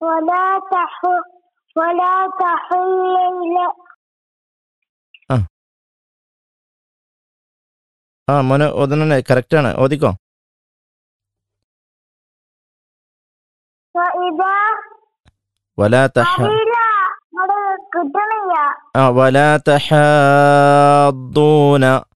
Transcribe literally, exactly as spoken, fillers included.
ولا تح ولا تحل ആ ആ മോനെ ഓതുന്നെ കറക്റ്റാണ്, ഓതിക്കോ. وإذا വലാ തഹ അറിയില്ല അവിടെ കിട്ടണില്ല. ആ വലാ തഹാദ്ദൂന